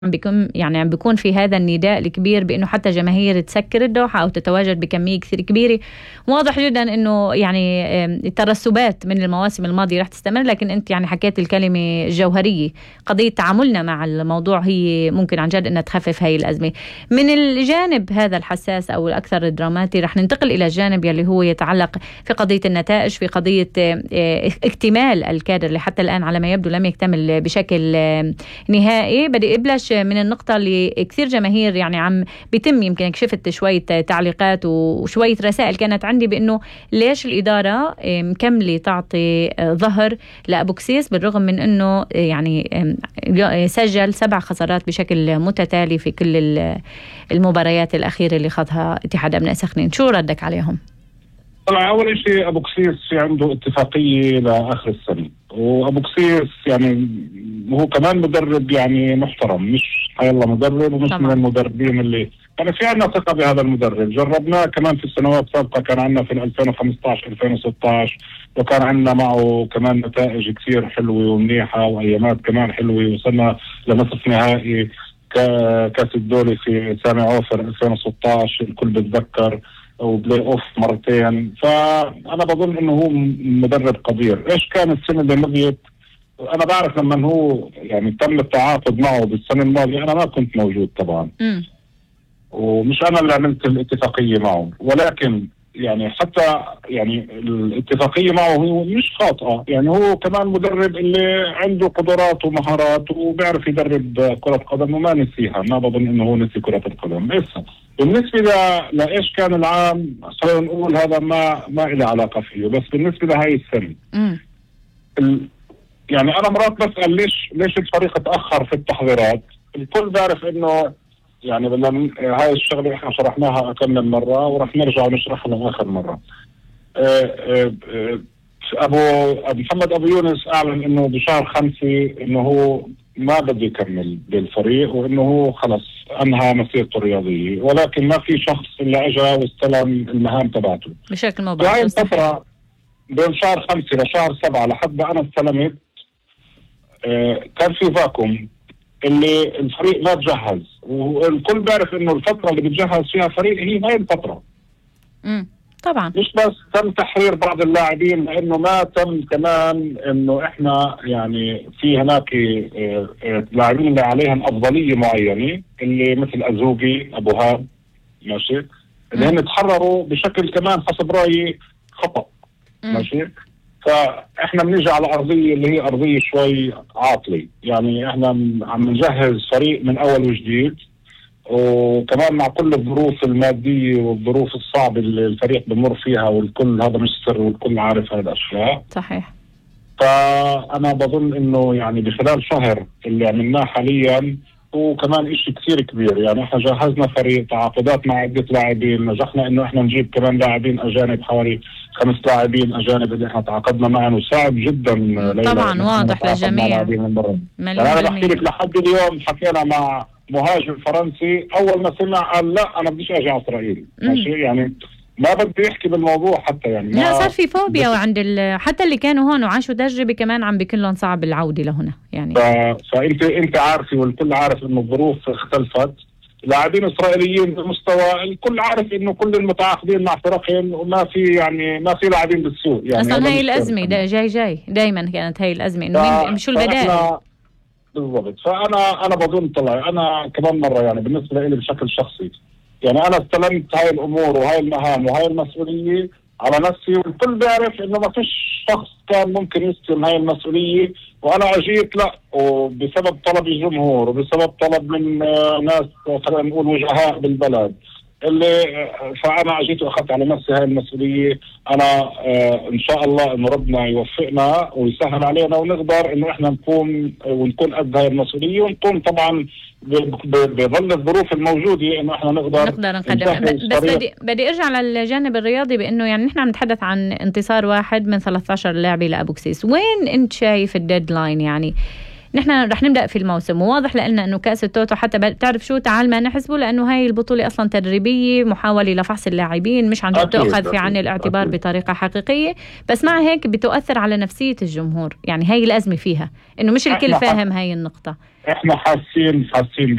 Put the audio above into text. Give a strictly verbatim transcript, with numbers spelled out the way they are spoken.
عم بيكون يعني عم بيكون في هذا النداء الكبير بأنه حتى جماهير تسكر الدوحة أو تتواجد بكمية كثير كبيرة. واضح جدا أنه يعني الترسبات من المواسم الماضية رح تستمر، لكن أنت يعني حكيت الكلمة الجوهرية، قضية تعاملنا مع الموضوع هي ممكن عن جد أنها تخفف هاي الأزمة. من الجانب هذا الحساس أو الأكثر دراماتي رح ننتقل إلى الجانب يلي هو يتعلق في قضية النتائج، في قضية اكتمال الكادر اللي حتى الآن على ما يبدو لم يكتمل بشكل نهائي. بدي أبلش من النقطة اللي كثير جماهير يعني عم بيتم، يمكن شفت شوية تعليقات وشوية رسائل كانت عندي بأنه ليش الإدارة مكملة تعطي ظهر لأبوكسيس بالرغم من أنه يعني سجل سبع خسارات بشكل متتالي في كل المباريات الأخيرة اللي خاضها اتحاد أبناء سخنين. شو ردك عليهم؟ طبعا أول شيء أبوكسيس في عنده اتفاقية لآخر السنة، وأبوكسيس يعني هو كمان مدرب يعني محترم، مش حيالله مدرب ومش طبعا من المدربين اللي يعني في عنا ثقة بهذا المدرب. جربناه كمان في السنوات السابقة، كان عنا في ألفين وخمسة عشر ألفين وستة عشر وكان عنا معه كمان نتائج كثير حلوة ومنيحة وأيامات كمان حلوة، وصلنا لنصف نهائي كاس الدولة في سامي عوفر ألفين وستة عشر الكل بتذكر، وبلاي اوف مرتين. فانا بظن انه هو مدرب قدير. ايش كان السنه اللي مضيت؟ انا بعرف لما هو يعني تم التعاقد معه بالسنه الماضيه، انا ما كنت موجود طبعا م. ومش انا اللي عملت الاتفاقيه معه، ولكن يعني حتى يعني الاتفاقيه معه هو مش خاطئه، يعني هو كمان مدرب اللي عنده قدرات ومهارات وبيعرف يدرب كره قدم وما نسيها. ما بظن انه هو نسي كره القدم. لسه بالنسبة لإيش كان العام، خلينا نقول هذا ما ما إله علاقة فيه، بس بالنسبة لهاي السنة ال... يعني أنا مرات بسأل ليش ليش الفريق تأخر في التحضيرات. الكل بيعرف إنه يعني بدنا هاي الشغلة إحنا شرحناها أكثر من مرة ورح نرجع ونشرحها لآخر مرة. أه أه أه أبو محمد أبو يونس أعلن إنه بشهر خمسة إنه هو ما بده يكمل بالفريق وإنه هو خلص أنهى مسيرته الرياضية، ولكن ما في شخص إلا أجا واستلم المهام تبعته بشكل مباشر. هاي الفترة بين شهر خمسة لشهر سبعة لحد ما أنا استلمت آه كان في فاكوم اللي الفريق ما تجهز، والكل بيعرف إنه الفترة اللي بتجهز فيها فريق هي هاي الفترة. امم طبعا مش بس تم تحرير بعض اللاعبين، لانه ما تم كمان انه احنا يعني في هناك لاعبين اللي عليهم افضليه معينه اللي مثل ازوقي ابو هاب ماشي، اللي هم تحرروا بشكل كمان حسب رايي خطا ماشي. فاحنا بنيجي على ارضيه اللي هي ارضيه شوي عاطله، يعني احنا عم نجهز فريق من اول وجديد، وكمان مع كل الظروف المادية والظروف الصعبة اللي الفريق بمر فيها، والكل هذا مش سر والكل عارف هذه الأشياء. صحيح. فأنا بظن إنه يعني بخلال شهر اللي عملناه حاليا وكمان إشي كثير كبير، يعني إحنا جهزنا فريق، تعاقدات مع عدة لاعبين، نجحنا إنه إحنا نجيب كمان لاعبين أجانب، حوالي خمس لاعبين أجانب اللي إحنا تعاقدنا معهم، وساعد جدا طبعا واضح للجميع. يعني أنا بحكي لك لحد اليوم حكينا مع مهاجم فرنسي، اول ما سمع قال لا انا بديش اجي على اسرائيل ماشي، يعني ما بدي يحكي بالموضوع حتى يعني لا صار في فوبيا وعند حتى اللي كانوا هون وعاشوا تجربه كمان عم بيكون لهم صعب العوده لهنا يعني. ف... فانت انت عارفه والكل عارف انه الظروف اختلفت. لاعبين اسرائيليين بمستوى الكل عارف انه كل المتعاقدين مع فرقهم وما في يعني ما في لاعبين بالسوق يعني. اصلا هاي الازمه دا جاي جاي دائما كانت هاي الازمه انه مين شو البدائل بالضبط. فانا انا بظن طلع انا كمان مره يعني بالنسبه لي بشكل شخصي، يعني انا استلمت هاي الامور وهاي المهام وهاي المسؤوليه على نفسي، والكل بيعرف انه ما فيش شخص كان ممكن يستلم هاي المسؤوليه، وانا اجيت لا وبسبب طلب الجمهور وبسبب طلب من ناس خلينا نقول وجهاء بالبلد اللي فانا اجيت واخذت على نفسي هاي المسؤوليه. انا آه ان شاء الله انه ربنا يوفقنا ويسهل علينا ونقدر انه احنا نقوم ونكون قد هاي المسؤوليه، ونقوم طبعا بظل الظروف الموجوده انه احنا نقدر نقدر نقدم. بس بدي بدي ارجع للجانب الرياضي بانه يعني نحن عم نتحدث عن انتصار واحد من ثلاثة عشر لاعبي لابوكسيس. وين انت شايف الديدلاين؟ يعني نحن رح نبدأ في الموسم، وواضح لأنه أنه كأس التوتو حتى بتعرف شو تعال ما نحسبه، لأنه هاي البطولة أصلا تدريبية محاولة لفحص اللاعبين، مش عن جد تأخذ في عين الاعتبار أكيد. بطريقة حقيقية، بس مع هيك بتؤثر على نفسية الجمهور. يعني هاي الأزمة فيها أنه مش الكل فاهم هاي النقطة. احنا حاسين حاسين